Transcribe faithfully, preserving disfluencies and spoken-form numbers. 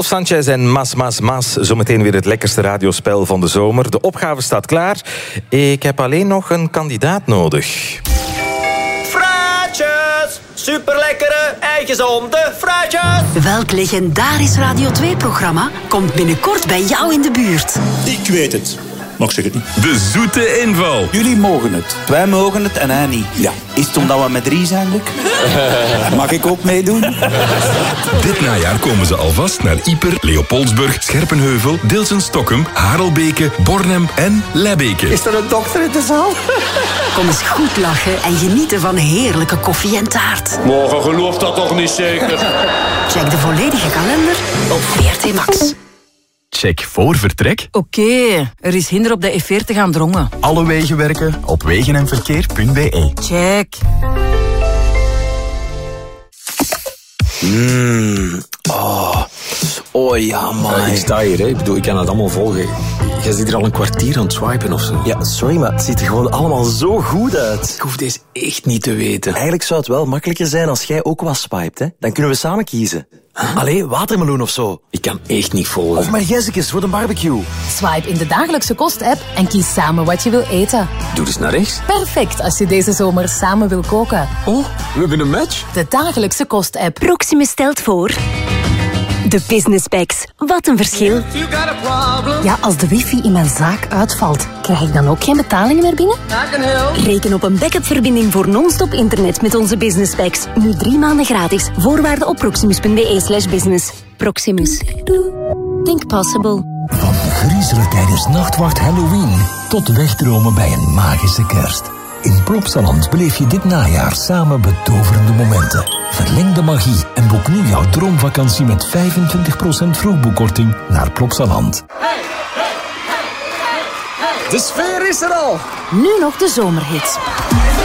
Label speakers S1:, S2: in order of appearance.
S1: Paul Sanchez en Mas Mas Mas. Zometeen weer het lekkerste radiospel van de zomer. De opgave staat klaar. Ik heb alleen nog een kandidaat nodig.
S2: Fruitjes! Superlekkere, gezonde fruitjes!
S3: Welk legendarisch Radio twee-programma komt binnenkort bij jou in de buurt?
S4: Ik weet het. Maar ik zeg het niet.
S5: De zoete inval.
S6: Jullie mogen het. Wij mogen het en hij niet.
S4: Ja.
S6: Is het omdat we met drie zijn, Luc? Mag ik ook meedoen?
S5: Dit najaar komen ze alvast naar Ieper, Leopoldsburg, Scherpenheuvel, Dilsen-Stokkem, Harelbeke, Bornem en Lebbeke.
S6: Is er een dokter in de zaal?
S3: Kom eens goed lachen en genieten van heerlijke koffie en taart.
S7: Morgen gelooft dat toch niet zeker?
S3: Check de volledige kalender op V R T Max.
S8: Check voor vertrek.
S9: Oké, okay, er is hinder op de E veertig aan Drongen.
S8: Alle wegen werken op wegenenverkeer punt b e.
S9: Check.
S10: Mmm, oh. Oh ja, man.
S11: Uh, ik sta hier, hè. Ik bedoel, ik kan het allemaal volgen. Jij zit hier al een kwartier aan het swipen of zo.
S10: Ja, sorry, maar het ziet er gewoon allemaal zo goed uit.
S11: Ik hoef deze echt niet te weten.
S10: Eigenlijk zou het wel makkelijker zijn als jij ook wat swipet, hè. Dan kunnen we samen kiezen. Huh? Allee, watermeloen of zo.
S11: Ik kan echt niet volgen.
S10: Of margezekes voor de barbecue.
S12: Swipe in de dagelijkse kost-app en kies samen wat je wil eten.
S11: Doe eens naar rechts.
S12: Perfect als je deze zomer samen wil koken.
S11: Oh, we hebben een match.
S12: De dagelijkse kost-app.
S3: Proximus stelt voor... De Business Packs. Wat een verschil.
S12: Ja, als de wifi in mijn zaak uitvalt, krijg ik dan ook geen betalingen meer binnen?
S3: Reken op een backup-verbinding voor non-stop internet met onze Business Packs. Nu drie maanden gratis. Voorwaarden op proximus.be slash business. Proximus. Think possible.
S13: Van griezelen tijdens Nachtwacht Halloween tot wegdromen bij een magische kerst. In Plopsaland beleef je dit najaar samen betoverende momenten. Verleng de magie en boek nu jouw droomvakantie met vijfentwintig procent vroegboekkorting naar Plopsaland.
S14: Hey, hey, hey, hey, hey. De sfeer is er al.
S12: Nu nog de zomerhits.